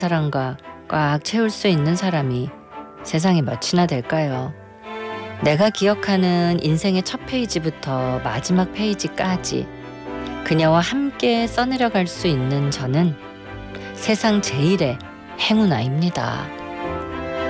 사랑과 꽉 채울 수 있는 사람이 세상에 몇이나 될까요? 내가 기억하는 인생의 첫 페이지부터 마지막 페이지까지 그녀와 함께 써내려갈 수 있는 저는 세상 제일의 행운아입니다.